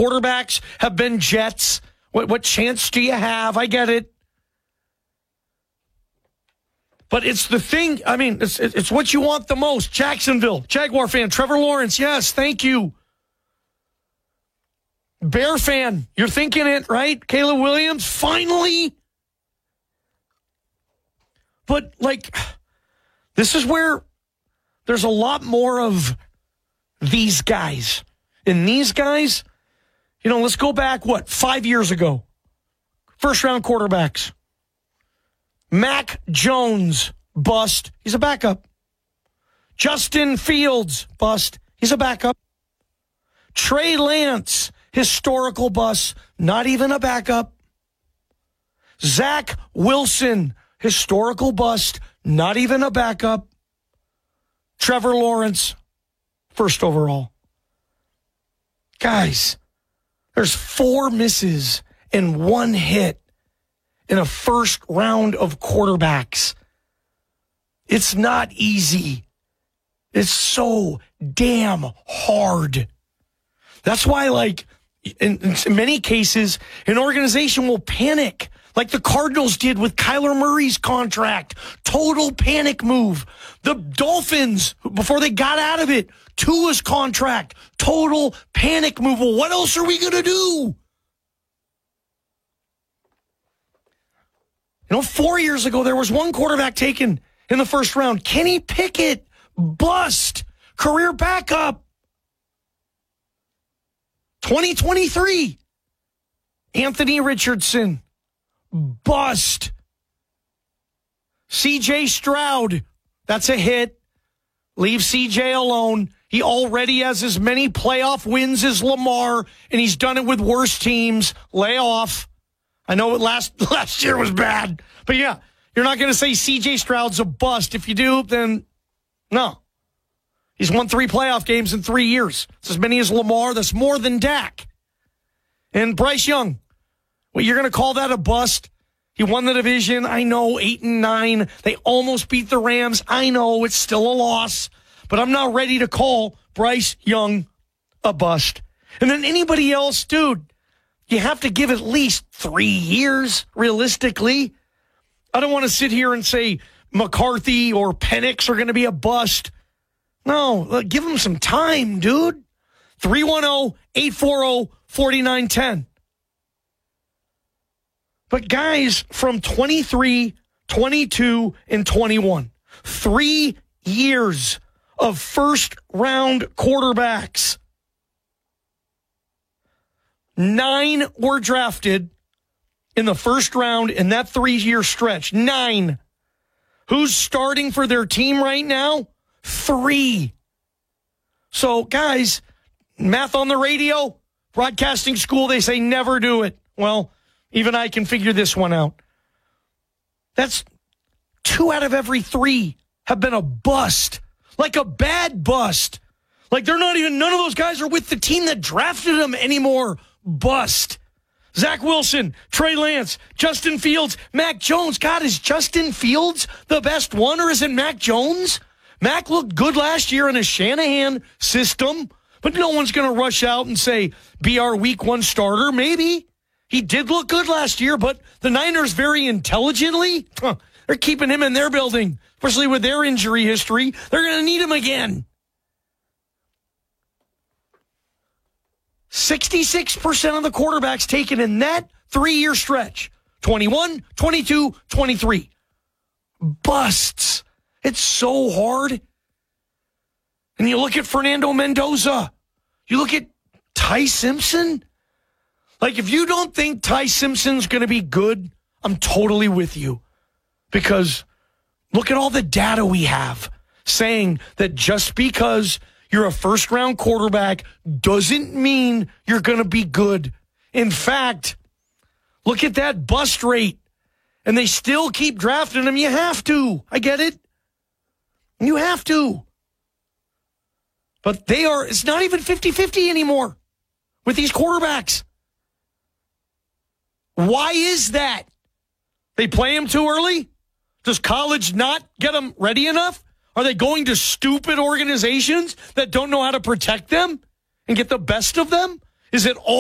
quarterbacks have been Jets. What chance do you have? I get it. But it's the thing, I mean, it's what you want the most. Jacksonville, Jaguar fan, Trevor Lawrence, yes, thank you. Bear fan, you're thinking it, right? Caleb Williams, finally. But, like, this is where there's a lot more of these guys. And these guys, let's go back, 5 years ago? First-round quarterbacks. Mac Jones, bust. He's a backup. Justin Fields, bust. He's a backup. Trey Lance, historical bust. Not even a backup. Zach Wilson, historical bust. Not even a backup. Trevor Lawrence, first overall. Guys, there's 4 misses and 1 hit in a first round of quarterbacks. It's not easy. It's so damn hard. That's why, like, in many cases, an organization will panic, like the Cardinals did with Kyler Murray's contract. Total panic move. The Dolphins, before they got out of it, Tua's contract. Total panic move. Well, what else are we going to do? 4 years ago, there was one quarterback taken in the first round. Kenny Pickett, bust. Career backup. 2023. Anthony Richardson, bust. C.J. Stroud, that's a hit. Leave C.J. alone. He already has as many playoff wins as Lamar, and he's done it with worse teams. Lay off. I know last year was bad, but yeah, you're not going to say C.J. Stroud's a bust. If you do, then no. He's won 3 playoff games in 3 years. It's as many as Lamar. That's more than Dak. And Bryce Young, you're going to call that a bust? He won the division. I know, 8-9. They almost beat the Rams. I know it's still a loss, but I'm not ready to call Bryce Young a bust. And then anybody else, dude, you have to give at least 3 years, realistically. I don't want to sit here and say McCarthy or Penix are going to be a bust. No, give them some time, dude. 310-840-4910. But guys from 23, 22, and 21, 3 years of first-round quarterbacks. 9 were drafted in the first round in that 3-year stretch. 9. Who's starting for their team right now? 3. So, guys, math on the radio, broadcasting school, they say never do it. Well, even I can figure this one out. That's 2 out of every 3 have been a bust, like a bad bust. Like none of those guys are with the team that drafted them anymore. Bust. Zach Wilson, Trey Lance, Justin Fields, Mac Jones. God, is Justin Fields the best one, or is it Mac Jones? Mac looked good last year in a Shanahan system, but no one's going to rush out and say, be our week 1 starter. Maybe. He did look good last year, but the Niners very intelligently, they're keeping him in their building, especially with their injury history. They're going to need him again. 66% of the quarterbacks taken in that 3-year stretch, 21, 22, 23. Busts. It's so hard. And you look at Fernando Mendoza. You look at Ty Simpson. Like, if you don't think Ty Simpson's going to be good, I'm totally with you. Because look at all the data we have saying that just because you're a first-round quarterback doesn't mean you're going to be good. In fact, look at that bust rate. And they still keep drafting them. You have to. I get it. You have to. But it's not even 50-50 anymore with these quarterbacks. Why is that? They play them too early? Does college not get them ready enough? Are they going to stupid organizations that don't know how to protect them and get the best of them? Is it all